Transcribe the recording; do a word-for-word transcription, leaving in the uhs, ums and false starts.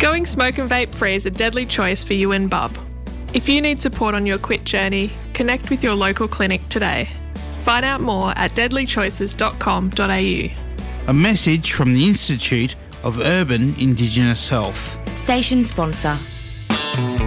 Going smoke and vape free is a deadly choice for you and bub. If you need support on your quit journey, connect with your local clinic today. Find out more at deadly choices dot com dot a u. A message from the Institute of Urban Indigenous Health. Station sponsor.